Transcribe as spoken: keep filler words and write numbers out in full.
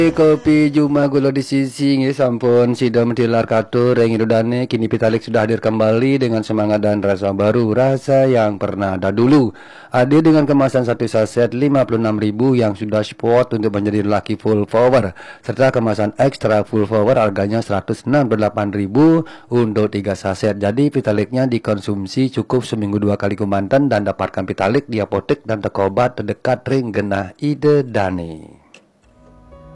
Kopi Juma Gula di sisi nggih sampun sida mendilar katur ing idodane kini Pitalik sudah hadir kembali dengan semangat dan rasa baru, rasa yang pernah ada dulu. Hadir dengan kemasan satu saset lima puluh enam ribu yang sudah spot untuk menjadi Lucky Full Power serta kemasan ekstra Full Power harganya seratus enam puluh delapan ribu untuk tiga saset. Jadi Pitaliknya dikonsumsi cukup seminggu dua kali kumantan dan dapatkan Pitalik di apotek dan toko obat terdekat ring genah idedane.